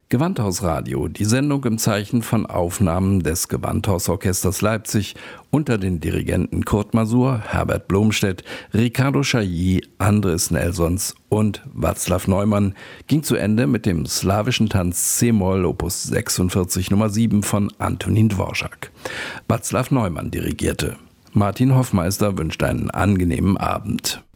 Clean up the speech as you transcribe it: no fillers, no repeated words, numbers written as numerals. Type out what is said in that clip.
Gewandhausradio, die Sendung im Zeichen von Aufnahmen des Gewandhausorchesters Leipzig unter den Dirigenten Kurt Masur, Herbert Blomstedt, Ricardo Chailly, Andres Nelsons und Václav Neumann ging zu Ende mit dem slawischen Tanz C-Moll Opus 46 Nummer 7 von Antonín Dvořák. Václav Neumann dirigierte. Martin Hoffmeister wünscht einen angenehmen Abend.